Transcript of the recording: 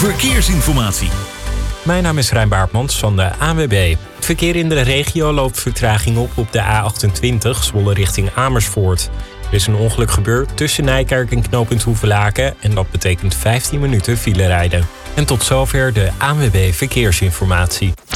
verkeersinformatie. Mijn naam is Rijn Baartmans van de ANWB. Het verkeer in de regio loopt vertraging op de A28 Zwolle richting Amersfoort. Er is een ongeluk gebeurd tussen Nijkerk en knooppunt Hoevelaken en dat betekent 15 minuten file rijden. En tot zover de ANWB Verkeersinformatie.